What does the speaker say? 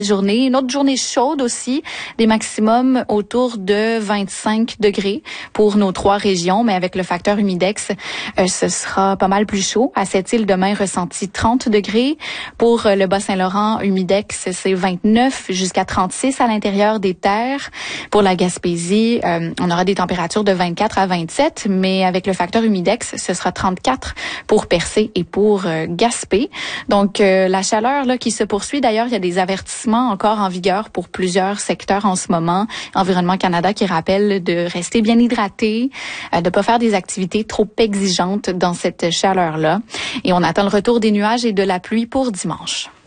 Journée, une autre journée chaude aussi, des maximums autour de 25 degrés pour nos 3 régions, mais avec le facteur humidex, ce sera pas mal plus chaud. À Sept-Îles, demain, ressenti 30 degrés. Pour le Bas-Saint-Laurent, humidex, c'est 29 jusqu'à 36 à l'intérieur des terres. Pour la Gaspésie, on aura des températures de 24 à 27, mais avec le facteur humidex, ce sera 34 pour Percé et pour Gaspé. Donc, la chaleur là qui se poursuit. D'ailleurs, il y a des avertissements encore en vigueur pour plusieurs secteurs en ce moment. Environnement Canada qui rappelle de rester bien hydraté, de pas faire des activités trop exigeantes dans cette chaleur-là. Et on attend le retour des nuages et de la pluie pour dimanche.